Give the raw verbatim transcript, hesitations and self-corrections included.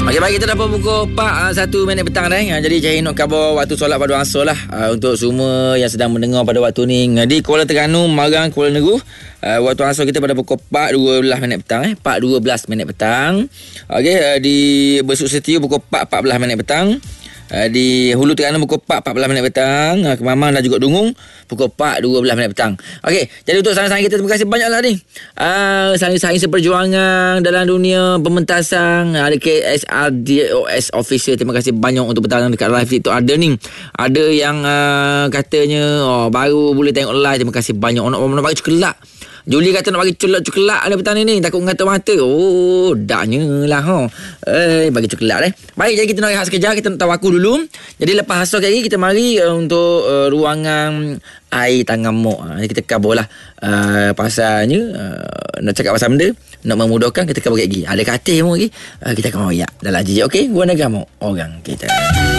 Okey, baik, kita dapat pukul empat uh, satu minit petang dah. Uh, jadi saya nak khabar waktu solat pada asar lah uh, untuk semua yang sedang mendengar pada waktu ni uh, di Kuala Terengganu, Marang, Kuala Neru. Uh, waktu asar kita pada pukul empat dua belas minit petang eh empat dua belas minit petang. Okey, uh, di Besut Setiu pukul empat empat belas minit petang. Uh, di Hulu Terengganu pukul empat empat belas minit petang. uh, Kemamang dan juga Dungung pukul empat dua belas minit petang. Okey, jadi untuk saran-saran kita, terima kasih banyaklah ni. Uh, saring-saring seperjuangan dalam dunia pementasan, ada K S R D O S Official, terima kasih banyak untuk bentasan dekat live TikTok. Ada ni, ada yang uh, katanya oh, baru boleh tengok live, terima kasih banyak. Nak nak bagi cekelak, Juli kata nak bagi coklat-coklat ada petang ni, takut ngata mata. Oh, daknya lah ha. Eh, bagi coklat eh. Baik, jadi kita nak rehat sekejap, kita nak tawaku dulu. Jadi lepas asar lagi kita mari uh, untuk uh, ruangan air tangan mok. Uh, kita kabur lah uh, pasalnya uh, nak cakap pasal benda, nak memudahkan, kita kabur lagi. Ada katil mok lagi. Uh, kita akan royak dalam jejak. Okey, gua negara mok orang kita.